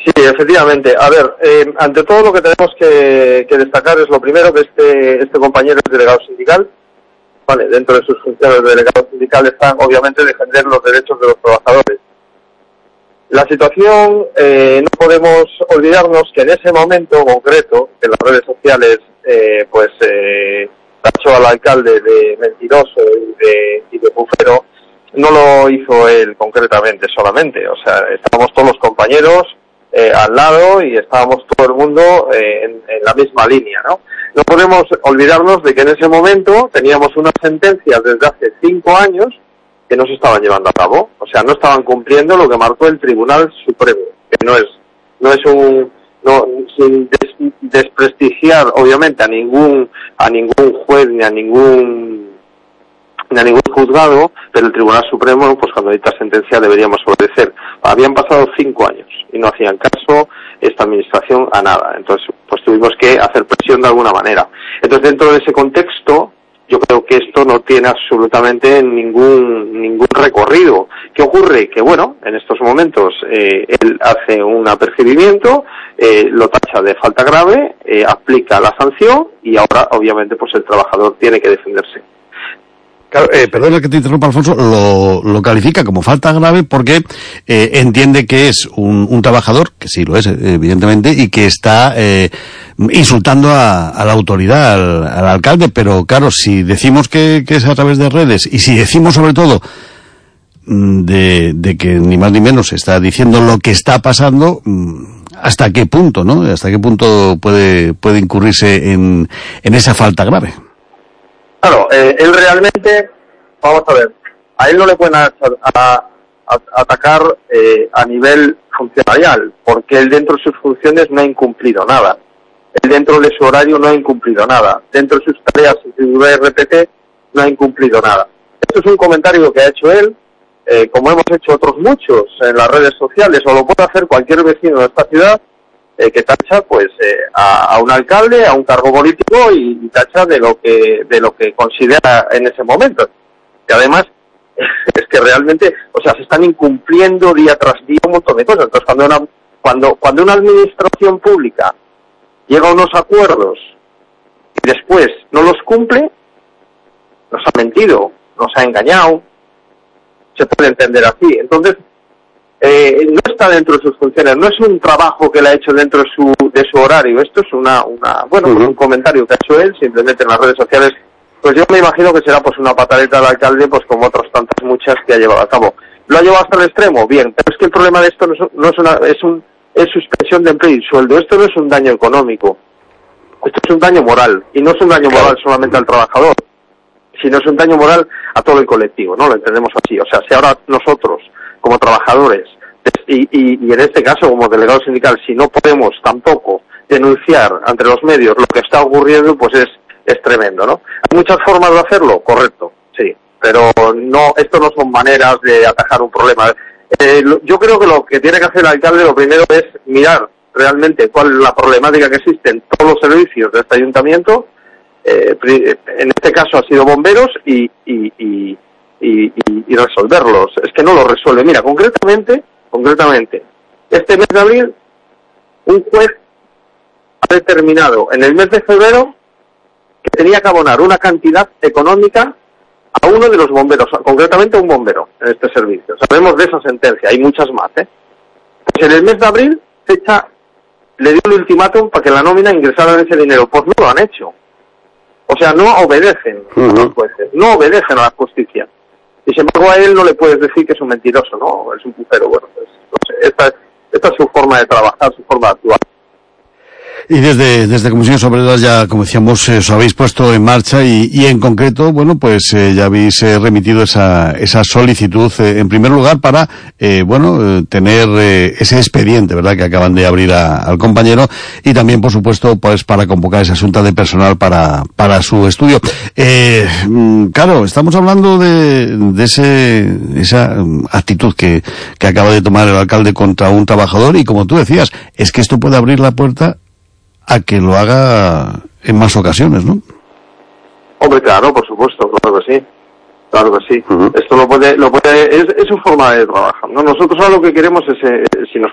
Sí, efectivamente. A ver, ante todo lo que tenemos que destacar es lo primero, que este compañero es delegado sindical. Vale, dentro de sus funciones de delegado sindical están, obviamente, defender los derechos de los trabajadores. La situación, no podemos olvidarnos que en ese momento concreto, que en las redes sociales, tachó al alcalde de mentiroso y de bufero, no lo hizo él concretamente solamente. O sea, estábamos todos los compañeros al lado y estábamos todo el mundo en la misma línea, ¿no? No podemos olvidarnos de que en ese momento teníamos unas sentencias desde hace 5 años que no se estaban llevando a cabo. O sea, no estaban cumpliendo lo que marcó el Tribunal Supremo, que sin desprestigiar obviamente a ningún juez ni a ningún juzgado, pero el Tribunal Supremo, pues cuando dicta sentencia deberíamos obedecer. Habían pasado 5 años y no hacían caso esta administración a nada. Entonces, pues tuvimos que hacer presión de alguna manera. Entonces, dentro de ese contexto, yo creo que esto no tiene absolutamente ningún recorrido. ¿Qué ocurre? Que bueno, en estos momentos él hace un apercibimiento, lo tacha de falta grave, aplica la sanción y ahora, obviamente, pues el trabajador tiene que defenderse. Claro, perdona que te interrumpa, Alfonso, lo califica como falta grave porque entiende que es un trabajador, que sí lo es, evidentemente, y que está insultando a la autoridad, al alcalde, pero claro, si decimos que es a través de redes, y si decimos sobre todo de que ni más ni menos está diciendo lo que está pasando, ¿hasta qué punto, no? ¿Hasta qué punto puede incurrirse en esa falta grave? Claro, él realmente, vamos a ver, a él no le pueden atacar a nivel funcionarial, porque él dentro de sus funciones no ha incumplido nada. Él dentro de su horario no ha incumplido nada. Dentro de sus tareas en su RPT no ha incumplido nada. Esto es un comentario que ha hecho él, como hemos hecho otros muchos en las redes sociales, o lo puede hacer cualquier vecino de esta ciudad, que tacha pues a un alcalde, a un cargo político y tacha de lo que considera en ese momento. Y además es que realmente, o sea, se están incumpliendo día tras día un montón de cosas. Entonces, cuando una administración pública llega a unos acuerdos y después no los cumple, nos ha mentido, nos ha engañado, se puede entender así. Entonces, no está dentro de sus funciones, no es un trabajo que le ha hecho dentro de su horario. Esto es un comentario que ha hecho él simplemente en las redes sociales. Pues yo me imagino que será pues una pataleta del alcalde, pues como otras tantas muchas que ha llevado a cabo. ¿Lo ha llevado hasta el extremo? Bien, pero es que el problema de esto es suspensión de empleo y sueldo. Esto no es un daño económico, esto es un daño moral, y no es un daño moral solamente al trabajador, sino es un daño moral a todo el colectivo, ¿no? Lo entendemos así. O sea, si ahora nosotros, como trabajadores, y en este caso como delegado sindical, si no podemos tampoco denunciar ante los medios lo que está ocurriendo, pues es tremendo, ¿no? ¿Hay muchas formas de hacerlo? Correcto, sí, pero esto no son maneras de atajar un problema. Yo creo que lo que tiene que hacer el alcalde, lo primero es mirar realmente cuál es la problemática que existe en todos los servicios de este ayuntamiento. En este caso ha sido bomberos y resolverlos. Es que no lo resuelve. Mira, concretamente, este mes de abril, un juez ha determinado en el mes de febrero que tenía que abonar una cantidad económica a uno de los bomberos, concretamente a un bombero en este servicio. Sabemos de esa sentencia, hay muchas más, Pues en el mes de abril le dio un ultimátum para que la nómina ingresara ese dinero. Pues no lo han hecho. O sea, no obedecen a los jueces, no obedecen a la justicia. Y sin embargo a él no le puedes decir que es un mentiroso, ¿no? Es un pufero. Bueno, pues no sé, esta es su forma de trabajar, su forma de actuar. Y desde Comisiones Obreras ya, como decíamos, os habéis puesto en marcha y en concreto, bueno, pues ya habéis remitido esa solicitud en primer lugar para, tener ese expediente, ¿verdad?, que acaban de abrir al compañero, y también, por supuesto, pues para convocar esa asunta de personal para su estudio. Claro, estamos hablando de esa actitud que acaba de tomar el alcalde contra un trabajador, y como tú decías, es que esto puede abrir la puerta a que lo haga en más ocasiones, ¿no? Hombre, claro, por supuesto, claro que sí. Claro que sí. Uh-huh. Esto lo puede es su forma de trabajar, ¿no? Nosotros ahora lo que queremos es, si nos